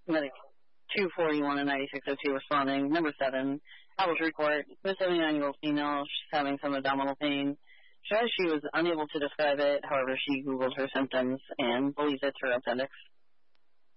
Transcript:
Medic 241 and 9602 responding. Number 7, Apples report. The 79-year-old female, she's having some abdominal pain. She says she was unable to describe it, however, she Googled her symptoms and believes it's her appendix.